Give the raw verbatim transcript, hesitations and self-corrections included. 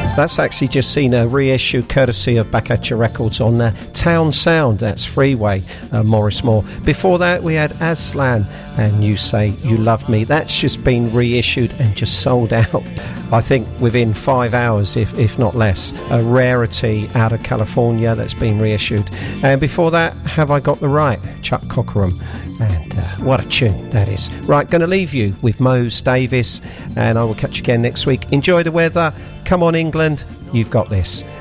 That's actually just seen a reissue courtesy of Back At Your Records on uh, Town Sound. That's Freeway, uh, Maurice Moore. Before that, we had Aslan and You Say You Love Me. That's just been reissued and just sold out, I think, within five hours, if, if not less. A rarity out of California that's been reissued. And before that, Have I Got the Right? Chuck Cockerham. And uh, what a tune that is. Right, going to leave you with Mose Davis, and I will catch you again next week. Enjoy the weather. Come on, England. You've got this.